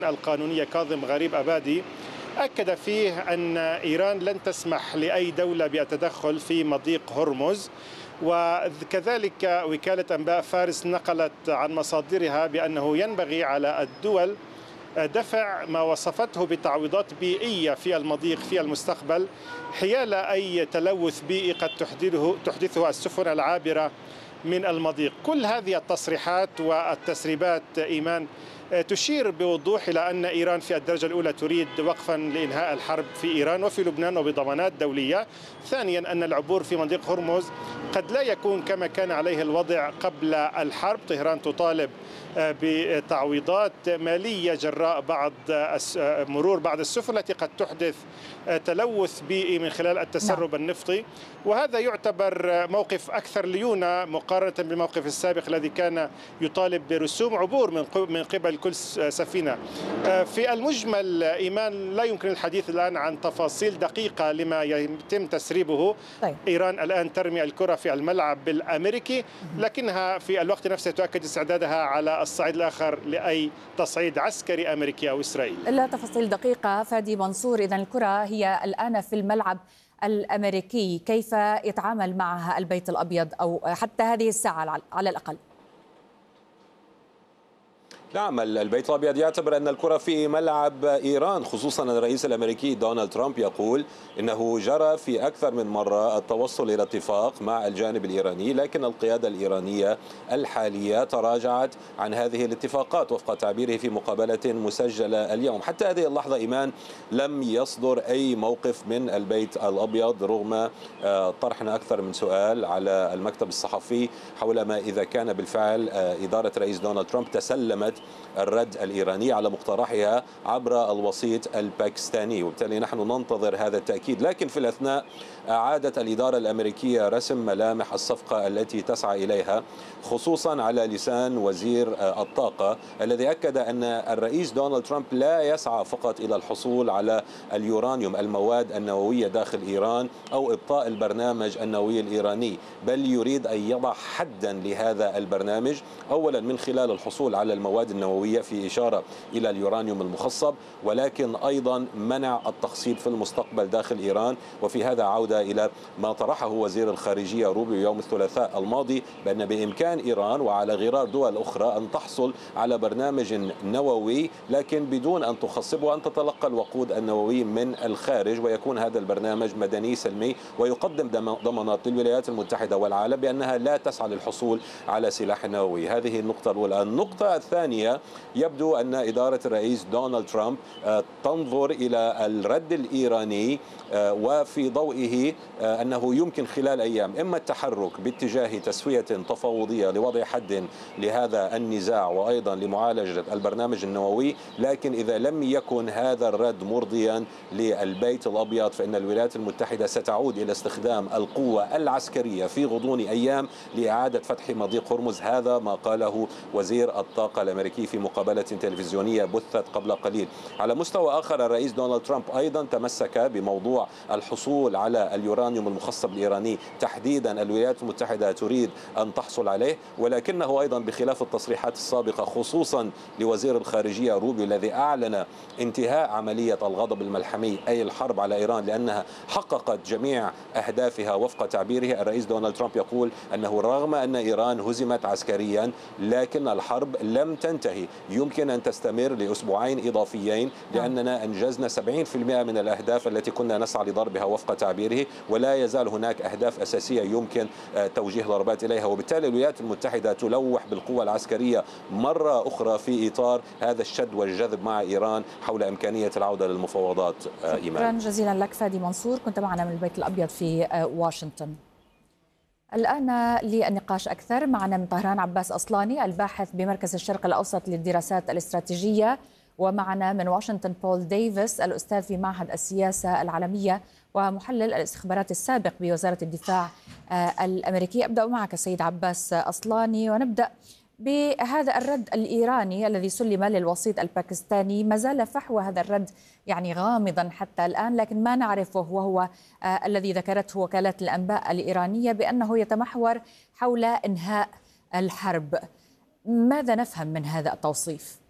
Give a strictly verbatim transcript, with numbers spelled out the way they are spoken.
القانونية كاظم غريب أبادي أكد فيه أن إيران لن تسمح لأي دولة بالتدخل في مضيق هرمز. وكذلك وكالة أنباء فارس نقلت عن مصادرها بأنه ينبغي على الدول دفع ما وصفته بتعويضات بيئية في المضيق في المستقبل حيال أي تلوث بيئي قد تحدثه تحدثه السفن العابرة من المضيق. كل هذه التصريحات والتسريبات إيمان تشير بوضوح إلى أن إيران في الدرجة الأولى تريد وقفا لإنهاء الحرب في إيران وفي لبنان وبضمانات دولية. ثانيا أن العبور في مضيق هرمز قد لا يكون كما كان عليه الوضع قبل الحرب. طهران تطالب بتعويضات مالية جراء بعض مرور بعض السفن التي قد تحدث تلوث بيئي من خلال التسرب نعم. النفطي، وهذا يعتبر موقف أكثر ليونة مقارنة بالموقف السابق الذي كان يطالب برسوم عبور من قبل كل سفينة. في المجمل إيمان لا يمكن الحديث الآن عن تفاصيل دقيقة لما يتم تسريبه. طيب. إيران الآن ترمي الكرة في الملعب الأمريكي، لكنها في الوقت نفسه تؤكد استعدادها على الصعيد الآخر لأي تصعيد عسكري أمريكي أو إسرائيلي. لا تفاصيل دقيقة فادي منصور. إذن الكرة هي الآن في الملعب الأمريكي، كيف يتعامل معها البيت الأبيض أو حتى هذه الساعة على الأقل؟ نعم، البيت الأبيض يعتبر أن الكرة في ملعب إيران، خصوصا الرئيس الأمريكي دونالد ترامب يقول إنه جرى في أكثر من مرة التوصل إلى اتفاق مع الجانب الإيراني، لكن القيادة الإيرانية الحالية تراجعت عن هذه الاتفاقات وفق تعبيره في مقابلة مسجلة اليوم. حتى هذه اللحظة إيمان لم يصدر أي موقف من البيت الأبيض، رغم طرحنا أكثر من سؤال على المكتب الصحفي حول ما إذا كان بالفعل إدارة رئيس دونالد ترامب تسلمت الرد الإيراني على مقترحها عبر الوسيط الباكستاني، وبالتالي نحن ننتظر هذا التأكيد. لكن في الأثناء أعادت الإدارة الأمريكية رسم ملامح الصفقة التي تسعى إليها، خصوصا على لسان وزير الطاقة الذي أكد أن الرئيس دونالد ترامب لا يسعى فقط إلى الحصول على اليورانيوم المواد النووية داخل إيران أو إبطاء البرنامج النووي الإيراني، بل يريد أن يضع حدا لهذا البرنامج، أولا من خلال الحصول على المواد النووية في إشارة إلى اليورانيوم المخصب، ولكن أيضا منع التخصيب في المستقبل داخل إيران. وفي هذا عودة إلى ما طرحه وزير الخارجية روبيو يوم الثلاثاء الماضي بأن بإمكان إيران وعلى غرار دول أخرى أن تحصل على برنامج نووي لكن بدون أن تخصب وأن تتلقى الوقود النووي من الخارج، ويكون هذا البرنامج مدني سلمي ويقدم ضمانات للولايات المتحدة والعالم بأنها لا تسعى للحصول على سلاح نووي. هذه النقطة الأولى. النقطة الثانية، يبدو أن إدارة الرئيس دونالد ترامب تنظر إلى الرد الإيراني وفي ضوئه أنه يمكن خلال أيام إما التحرك باتجاه تسوية تفاوضية لوضع حد لهذا النزاع وأيضا لمعالجة البرنامج النووي، لكن إذا لم يكن هذا الرد مرضيا للبيت الأبيض فإن الولايات المتحدة ستعود إلى استخدام القوة العسكرية في غضون أيام لإعادة فتح مضيق هرمز. هذا ما قاله وزير الطاقة الأمريكي في مقابلة تلفزيونية بثت قبل قليل. على مستوى آخر، الرئيس دونالد ترامب أيضا تمسك بموضوع الحصول على اليورانيوم المخصب الإيراني، تحديدا الولايات المتحدة تريد أن تحصل عليه، ولكنه أيضا بخلاف التصريحات السابقة خصوصا لوزير الخارجية روبيو الذي أعلن انتهاء عملية الغضب الملحمي أي الحرب على إيران لأنها حققت جميع أهدافها وفق تعبيره، الرئيس دونالد ترامب يقول أنه رغم أن إيران هزمت عسكريا لكن الحرب لم تنتهي، يمكن أن تستمر لأسبوعين إضافيين لأننا أنجزنا سبعين بالمئة من الأهداف التي كنا نسعى لضربها وفق تعبيره، ولا يزال هناك أهداف أساسية يمكن توجيه ضربات إليها. وبالتالي الولايات المتحدة تلوح بالقوة العسكرية مرة أخرى في إطار هذا الشد والجذب مع إيران حول إمكانية العودة للمفاوضات. شكرا جزيلا لك فادي منصور، كنت معنا من البيت الأبيض في واشنطن. الآن للنقاش أكثر معنا من طهران عباس أصلاني الباحث بمركز الشرق الأوسط للدراسات الاستراتيجية، ومعنا من واشنطن بول ديفيس الأستاذ في معهد السياسة العالمية ومحلل الاستخبارات السابق بوزارة الدفاع الأمريكية. أبدأ معك سيد عباس أصلاني، ونبدأ بهذا الرد الإيراني الذي سلم للوسيط الباكستاني. ما زال فحوى هذا الرد يعني غامضا حتى الآن، لكن ما نعرفه وهو آه الذي ذكرته وكالات الأنباء الإيرانية بأنه يتمحور حول إنهاء الحرب. ماذا نفهم من هذا التوصيف؟